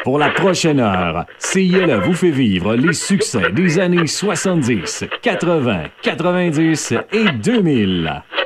Pour la prochaine heure, CILE vous fait vivre les succès des années 70, 80, 90 et 2000.